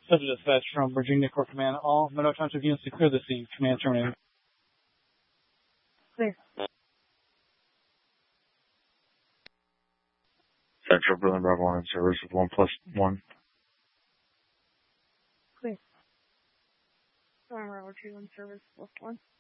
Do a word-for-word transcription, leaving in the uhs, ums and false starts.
Special dispatch from Virginia Corps Command. All Monroe Township units to clear the scene. Command terminated. Clear. Central Berlin Bravo one in service with one plus one. Clear. Berlin Bravo two in service plus one.